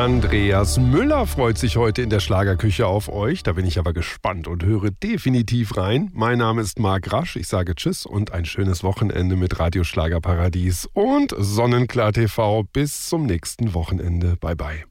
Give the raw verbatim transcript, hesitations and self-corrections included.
Andreas Müller freut sich heute in der Schlagerküche auf euch. Da bin ich aber gespannt und höre definitiv rein. Mein Name ist Marc Rasch. Ich sage Tschüss und ein schönes Wochenende mit Radio Schlagerparadies und Sonnenklar T V. Bis zum nächsten Wochenende. Bye bye.